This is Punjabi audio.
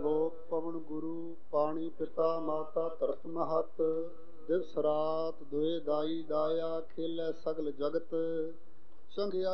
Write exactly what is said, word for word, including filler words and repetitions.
ਲੋਕ ਪਵਨ ਗੁਰੂ ਪਾਣੀ ਪਿਤਾ ਮਾਤਾ ਧਰਤ ਮਹਤ ਦਿਵਸ ਰਾਤ ਦੁਇ ਦਾਈ ਦਾਇਆ ਖੇਲੇ ਸਗਲ ਜਗਤ ਸੰਘਿਆ